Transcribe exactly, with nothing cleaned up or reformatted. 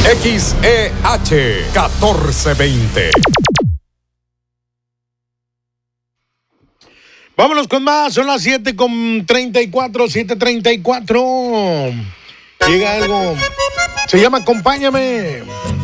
X E H catorce veinte. Vámonos con más, son las siete con treinta y cuatro, siete treinta y cuatro. Llega algo, se llama Acompáñame.